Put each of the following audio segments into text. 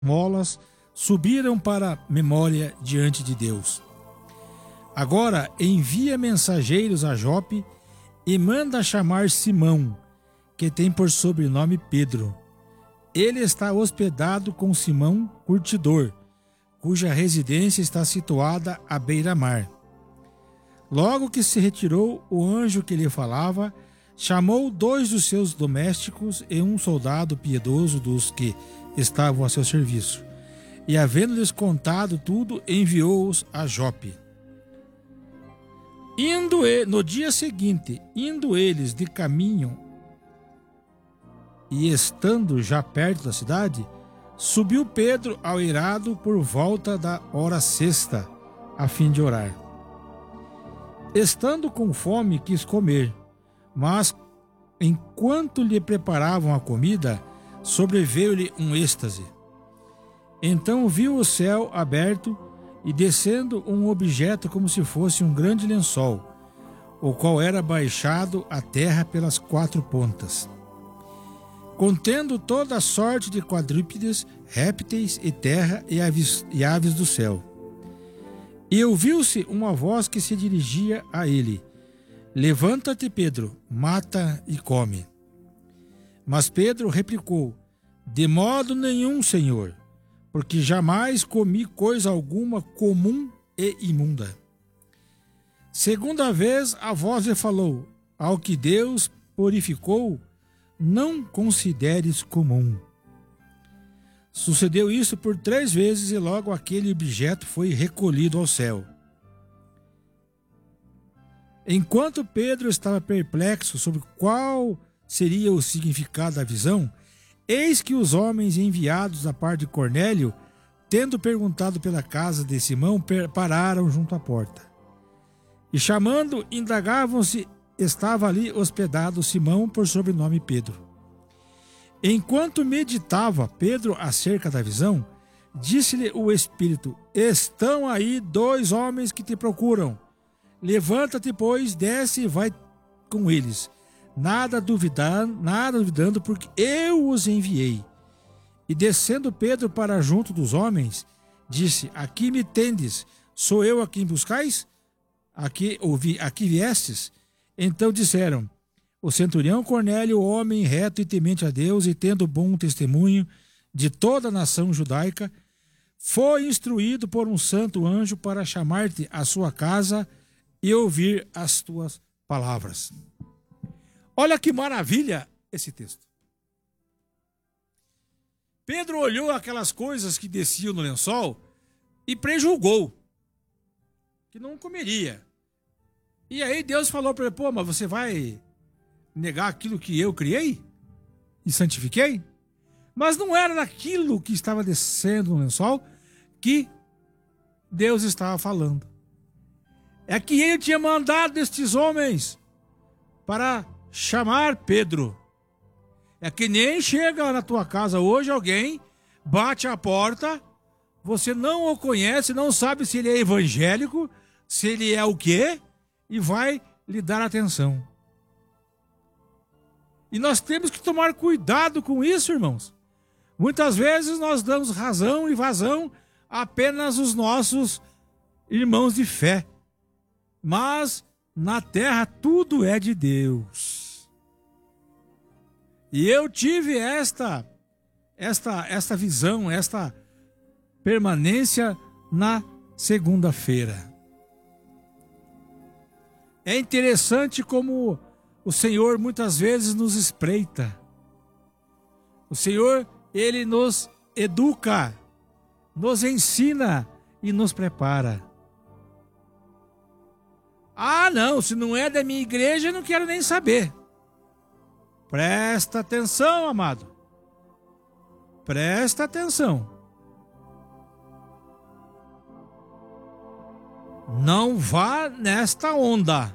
esmolas subiram para memória diante de Deus. Agora envia mensageiros a Jope e manda chamar Simão, que tem por sobrenome Pedro. Ele está hospedado com Simão Curtidor, cuja residência está situada à beira-mar. Logo que se retirou o anjo que lhe falava, chamou 2 dos seus domésticos e um soldado piedoso dos que estavam a seu serviço, e havendo-lhes contado tudo, enviou-os a Jope. No dia seguinte, indo eles de caminho e estando já perto da cidade, subiu Pedro ao eirado por volta da hora sexta, a fim de orar. Estando com fome, quis comer, mas enquanto lhe preparavam a comida, sobreveio-lhe um êxtase. Então viu o céu aberto e descendo um objeto como se fosse um grande lençol, o qual era baixado à terra pelas 4 pontas, contendo toda a sorte de quadrúpedes, répteis e terra e aves do céu. E ouviu-se uma voz que se dirigia a ele: Levanta-te, Pedro, mata e come. Mas Pedro replicou: De modo nenhum, Senhor, porque jamais comi coisa alguma comum e imunda. Segunda vez a voz lhe falou: Ao que Deus purificou, não consideres comum. Sucedeu isso por 3 vezes e logo aquele objeto foi recolhido ao céu. Enquanto Pedro estava perplexo sobre qual seria o significado da visão, eis que os homens enviados da parte de Cornélio, tendo perguntado pela casa de Simão, pararam junto à porta. E chamando, indagavam se estava ali hospedado Simão, por sobrenome Pedro. Enquanto meditava Pedro acerca da visão, disse-lhe o Espírito: Estão aí 2 homens que te procuram. Levanta-te, pois, desce e vai com eles, nada duvidando, porque eu os enviei. E descendo Pedro para junto dos homens, disse: Aqui me tendes, sou eu a quem buscais? Aqui viestes? Então disseram: O centurião Cornélio, homem reto e temente a Deus, e tendo bom testemunho de toda a nação judaica, foi instruído por um santo anjo para chamar-te à sua casa e ouvir as tuas palavras. Olha que maravilha esse texto. Pedro olhou aquelas coisas que desciam no lençol e prejulgou que não comeria. E aí Deus falou para ele: Pô, mas você vai negar aquilo que eu criei e santifiquei? Mas não era daquilo que estava descendo no lençol que Deus estava falando. É que ele tinha mandado estes homens para chamar Pedro. É que nem chega na tua casa hoje alguém, bate a porta, você não o conhece, não sabe se ele é evangélico, se ele é o quê, e vai lhe dar atenção. E nós temos que tomar cuidado com isso, irmãos. Muitas vezes nós damos razão e vazão apenas aos nossos irmãos de fé. Mas na terra tudo é de Deus. E eu tive esta visão, esta permanência na segunda-feira. É interessante como o Senhor muitas vezes nos espreita. O Senhor, Ele nos educa, nos ensina e nos prepara. Ah, não, se não é da minha igreja, eu não quero nem saber. Presta atenção, amado. Presta atenção. Não vá nesta onda.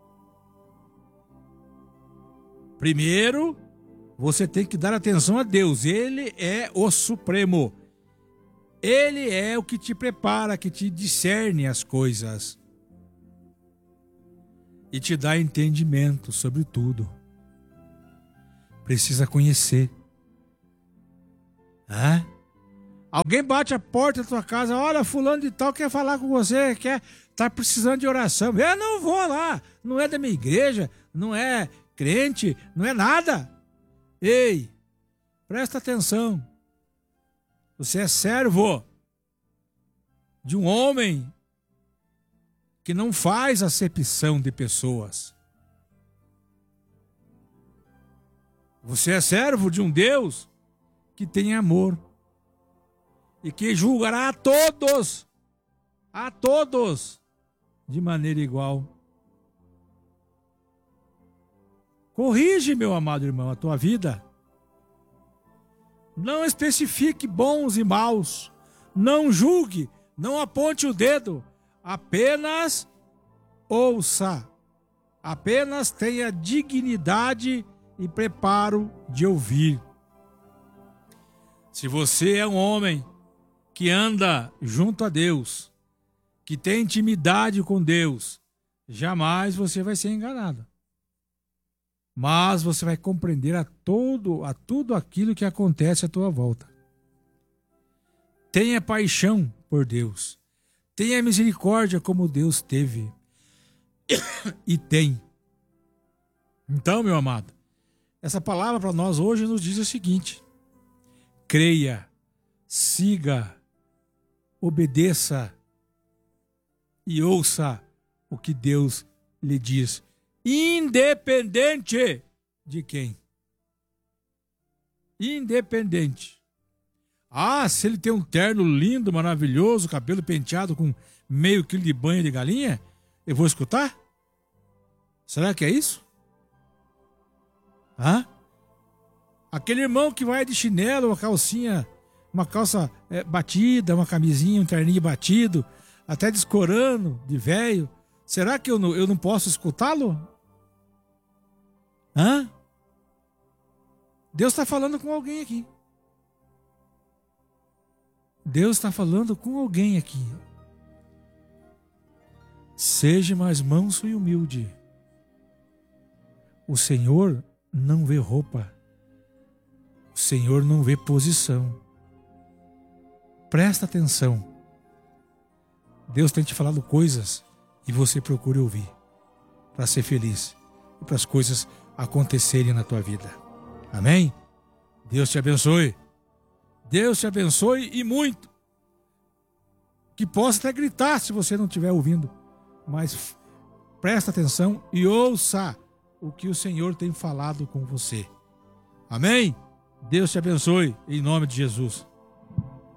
Primeiro, você tem que dar atenção a Deus. Ele é o Supremo. Ele é o que te prepara, que te discerne as coisas. E te dá entendimento sobre tudo. Precisa conhecer. Alguém bate a porta da tua casa, olha, fulano de tal quer falar com você, tá precisando de oração. Eu não vou lá, não é da minha igreja, não é crente, não é nada. Ei, presta atenção. Você é servo de um homem que não faz acepção de pessoas. Você é servo de um Deus que tem amor e que julgará a todos de maneira igual. Corrige, meu amado irmão, a tua vida. Não especifique bons e maus. Não julgue, não aponte o dedo. Apenas ouça. Apenas tenha dignidade e preparo de ouvir. Se você é um homem que anda junto a Deus, que tem intimidade com Deus, jamais você vai ser enganado. Mas você vai compreender a tudo aquilo que acontece à tua volta. Tenha paixão por Deus. Tenha misericórdia como Deus teve e tem. Então, meu amado, essa palavra para nós hoje nos diz o seguinte: creia, siga, obedeça e ouça o que Deus lhe diz, independente de quem. Independente. Ah, se ele tem um terno lindo, maravilhoso, cabelo penteado com meio quilo de banha de galinha, eu vou escutar? Será que é isso? Hã? Aquele irmão que vai de chinelo, uma calça batida, uma camisinha, um terninho batido, até descorando, de velho, será que eu não posso escutá-lo? Hã? Deus está falando com alguém aqui. Deus está falando com alguém aqui. Seja mais manso e humilde. O Senhor não vê roupa. O Senhor não vê posição. Presta atenção. Deus tem te falado coisas e você procura ouvir para ser feliz e para as coisas acontecerem na tua vida. Amém? Deus te abençoe. Deus te abençoe e muito. Que possa até gritar se você não estiver ouvindo. Mas presta atenção e ouça o que o Senhor tem falado com você. Amém? Deus te abençoe em nome de Jesus.